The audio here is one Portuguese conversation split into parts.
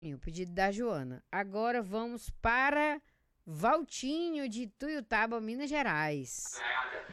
E o pedido da Joana. Agora vamos para Valtinho de Tuiutaba, Minas Gerais.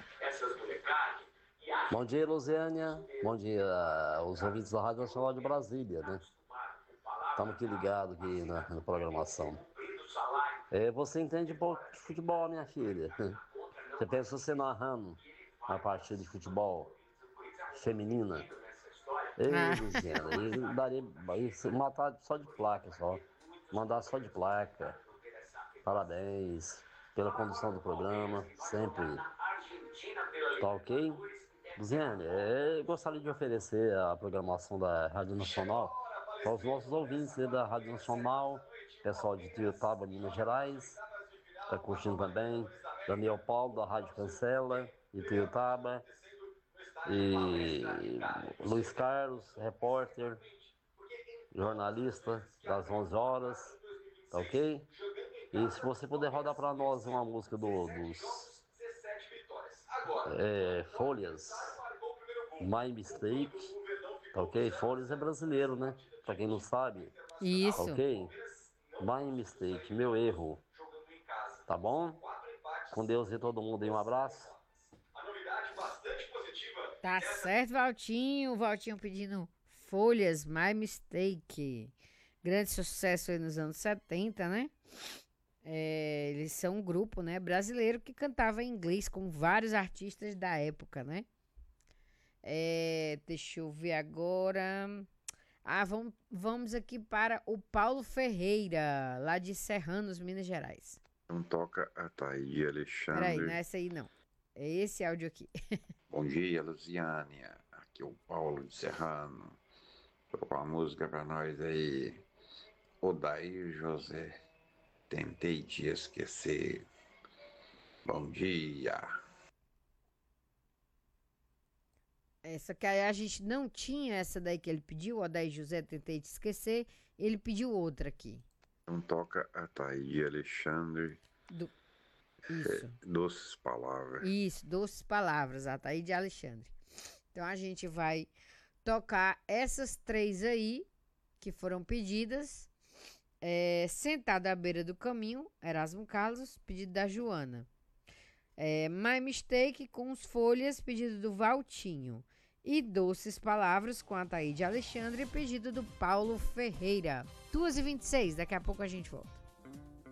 Bom dia, Luziânia. Bom dia, os ouvintes da Rádio Nacional de Brasília, né? Estamos aqui ligados aqui na programação. Você entende um pouco de futebol, minha filha? Você pensa você narrando uma partida de futebol feminina? Ei, Ah, Luziana, aí daria isso, matar só de placa só. Mandar só de placa. Parabéns pela condução do programa, sempre. Tá ok? Luziane, eu gostaria de oferecer a programação da Rádio Nacional para os nossos ouvintes da Rádio Nacional, pessoal de Tuiutaba, Minas Gerais, está curtindo também, Daniel Paulo, da Rádio Cancela, de Tuiutaba, e Luiz Carlos, repórter, jornalista, das 11 horas, tá ok? E se você puder rodar para nós uma música dos Folhas, My Mistake, tá ok? Folhas é brasileiro, né? Pra quem não sabe, tá isso. ok? My Mistake, meu erro, tá bom? Com Deus e todo mundo aí, um abraço. Tá certo, Valtinho. Valtinho pedindo Folhas, My Mistake. Grande sucesso aí nos anos 70, né? Eles são um grupo, né, brasileiro que cantava em inglês com vários artistas da época, né? Deixa eu ver agora. Ah, vamos aqui para o Paulo Ferreira, lá de Serranos, Minas Gerais. Não toca a Thaí Peraí, não é Alexandre. essa aí não. É esse áudio aqui. Bom dia, Luziânia. Aqui é o Paulo de Serrano. Tocou uma música pra nós aí. Odair José. Tentei te esquecer. Bom dia. Essa que aí a gente não tinha essa daí que ele pediu, ó, daí José, tentei te esquecer. Ele pediu outra aqui. Não toca a Thaí Alexandre. Do, isso. Doces palavras. Isso, Doces Palavras, Ataí de Alexandre. Então a gente vai tocar essas três aí que foram pedidas. Sentada à beira do caminho, Erasmo Carlos, pedido da Joana. My Mistake com os Folhas, pedido do Valtinho. E Doces Palavras com a Ataí de Alexandre, pedido do Paulo Ferreira. 2h26, daqui a pouco a gente volta.